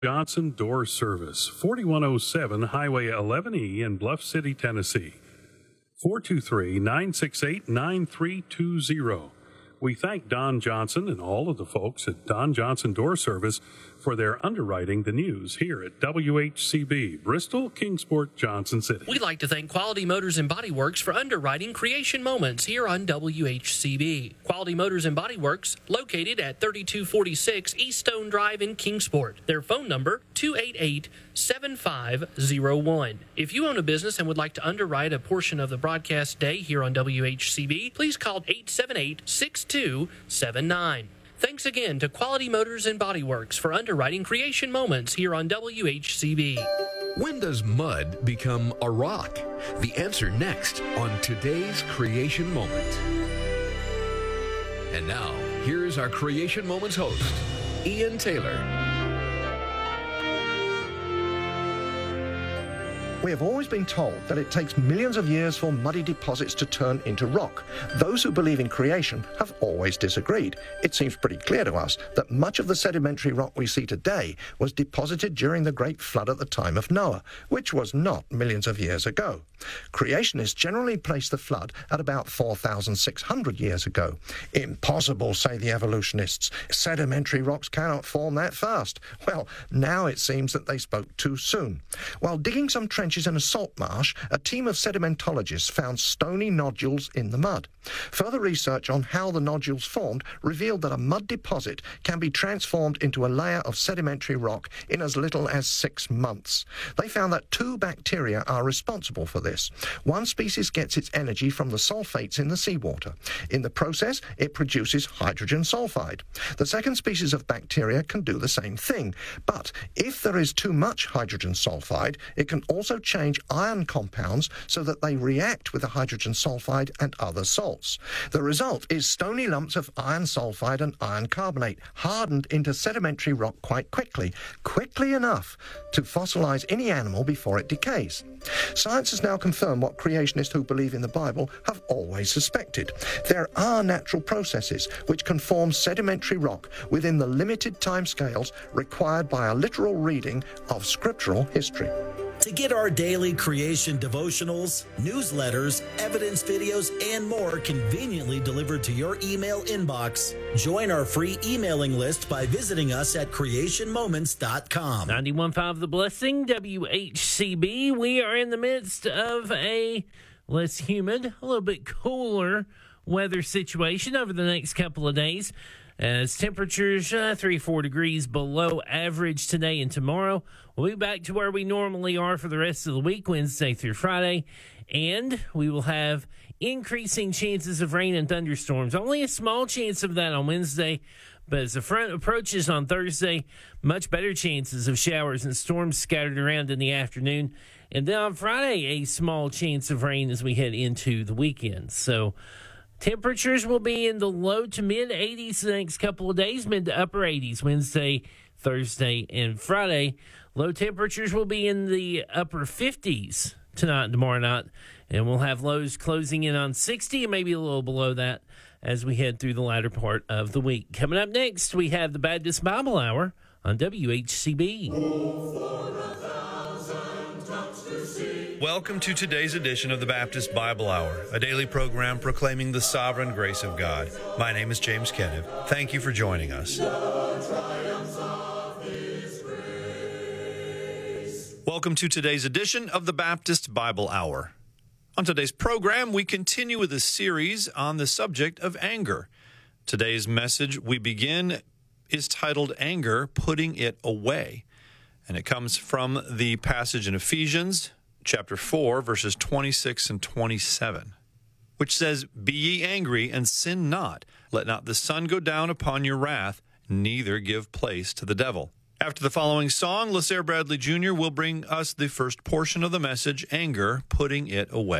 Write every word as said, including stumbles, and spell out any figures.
Johnson Door Service, forty-one oh seven Highway eleven E in Bluff City, Tennessee. four two three, nine six eight, nine three two zero. We thank Don Johnson and all of the folks at Don Johnson Door Service for their underwriting the news here at W H C B, Bristol, Kingsport, Johnson City. We'd like to thank Quality Motors and Body Works for underwriting Creation Moments here on W H C B. Quality Motors and Body Works, located at thirty-two forty-six East Stone Drive in Kingsport. Their phone number, two eight eight, seven five zero one. If you own a business and would like to underwrite a portion of the broadcast day here on W H C B, please call eight seven eight, six two seven nine. Thanks again to Quality Motors and Body Works for underwriting Creation Moments here on W H C B. When does mud become a rock? The answer next on today's Creation Moment. And now, here's our Creation Moments host, Ian Taylor. We have always been told that it takes millions of years for muddy deposits to turn into rock. Those who believe in creation have always disagreed. It seems pretty clear to us that much of the sedimentary rock we see today was deposited during the Great Flood at the time of Noah, which was not millions of years ago. Creationists generally place the flood at about four thousand six hundred years ago. Impossible, say the evolutionists. Sedimentary rocks cannot form that fast. Well, now it seems that they spoke too soon. While digging some trenches in a salt marsh, a team of sedimentologists found stony nodules in the mud. Further research on how the nodules formed revealed that a mud deposit can be transformed into a layer of sedimentary rock in as little as six months. They found that two bacteria are responsible for this. One species gets its energy from the sulfates in the seawater. In the process, it produces hydrogen sulfide. The second species of bacteria can do the same thing, but if there is too much hydrogen sulfide, it can also change ion compounds so that they react with the hydrogen sulfide and other salts. The result is stony lumps of iron sulfide and iron carbonate, hardened into sedimentary rock quite quickly, quickly enough to fossilize any animal before it decays. Science has now confirmed what creationists who believe in the Bible have always suspected. There are natural processes which can form sedimentary rock within the limited timescales required by a literal reading of scriptural history. To get our daily creation devotionals, newsletters, evidence videos, and more conveniently delivered to your email inbox, join our free emailing list by visiting us at creation moments dot com. ninety-one point five The Blessing, W H C B. We are in the midst of a less humid, a little bit cooler weather situation over the next couple of days, as temperatures uh, three, four degrees below average today and tomorrow. We'll be back to where we normally are for the rest of the week, Wednesday through Friday, and we will have increasing chances of rain and thunderstorms. Only a small chance of that on Wednesday, but as the front approaches on Thursday, much better chances of showers and storms scattered around in the afternoon. And then on Friday, a small chance of rain as we head into the weekend. So temperatures will be in the low to mid eighties the next couple of days, mid to upper eighties Wednesday, Thursday, and Friday. Low temperatures will be in the upper fifties tonight and tomorrow night, and we'll have lows closing in on sixty and maybe a little below that as we head through the latter part of the week. Coming up next, we have the Baptist Bible Hour on W H C B. Welcome to today's edition of the Baptist Bible Hour, a daily program proclaiming the sovereign grace of God. My name is James Kenniv. Thank you for joining us. Welcome to today's edition of the Baptist Bible Hour. On today's program, we continue with a series on the subject of anger. Today's message we begin is titled Anger, Putting It Away. And it comes from the passage in Ephesians chapter four, verses twenty-six and twenty-seven, which says, Be ye angry, and sin not. Let not the sun go down upon your wrath, neither give place to the devil. After the following song, LaSair Bradley Junior will bring us the first portion of the message, Anger, Putting It Away.